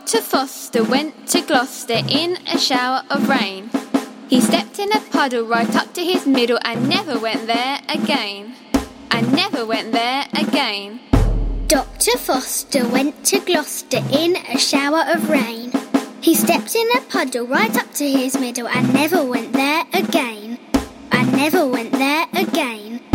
Dr. Foster went to Gloucester in a shower of rain. He stepped in a puddle right up to his middle and never went there again. And never went there again. Dr. Foster went to Gloucester in a shower of rain. He stepped in a puddle right up to his middle and never went there again. And never went there again.